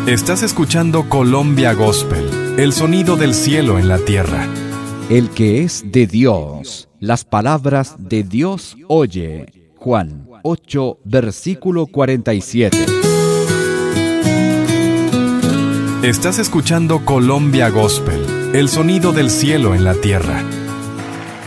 Estás escuchando Colombia Gospel, el sonido del cielo en la tierra. El que es de Dios, las palabras de Dios oye. Juan 8, versículo 47. Estás escuchando Colombia Gospel, el sonido del cielo en la tierra.